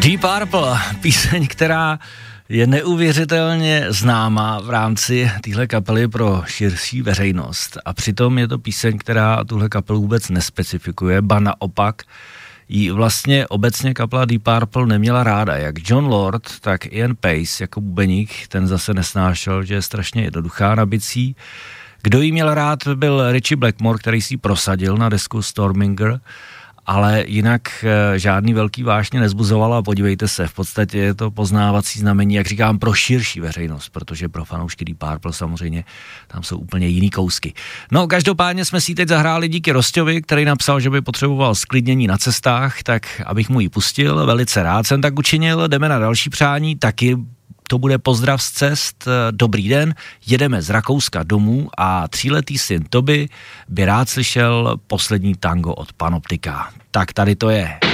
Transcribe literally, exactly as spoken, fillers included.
Deep Purple, píseň, která je neuvěřitelně známá v rámci téhle kapely pro širší veřejnost. A přitom je to píseň, která tuhle kapelu vůbec nespecifikuje, ba naopak jí vlastně obecně kapela Deep Purple neměla ráda. Jak Jon Lord, tak Ian Paice jako bubeník, ten zase nesnášel, že je strašně jednoduchá na bicí. Kdo jí měl rád, byl Ritchie Blackmore, který si ji prosadil na desku Storminger, ale jinak e, žádný velký vášně nezbuzovala a podívejte se, v podstatě je to poznávací znamení, jak říkám, pro širší veřejnost, protože pro fanoušky Deep Purple samozřejmě tam jsou úplně jiný kousky. No, každopádně jsme si teď zahráli díky Rosťovi, který napsal, že by potřeboval sklidnění na cestách, tak abych mu ji pustil, velice rád jsem tak učinil, jdeme na další přání, taky to bude pozdrav z cest, dobrý den, jedeme z Rakouska domů a tříletý syn Toby by rád slyšel poslední tango od Panoptika. Tak tady to je.